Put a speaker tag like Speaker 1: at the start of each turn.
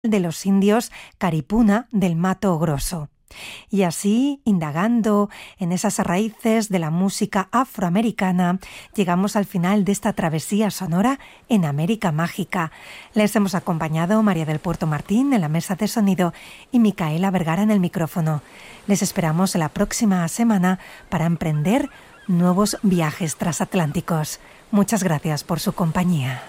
Speaker 1: de los indios Caripuna del Mato Grosso. Y así, indagando en esas raíces de la música afroamericana, llegamos al final de esta travesía sonora en América Mágica. Les hemos acompañado María del Puerto Martín en la mesa de sonido y Micaela Vergara en el micrófono. Les esperamos la próxima semana para emprender nuevos viajes transatlánticos. Muchas gracias por su compañía.